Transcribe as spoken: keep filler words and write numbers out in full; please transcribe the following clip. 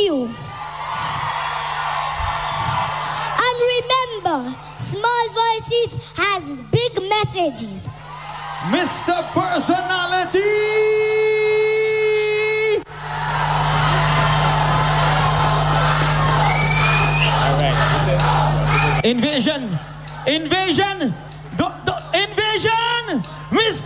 you. And remember, small voices has big messages. Mister Personality! All right. Invasion! Invasion!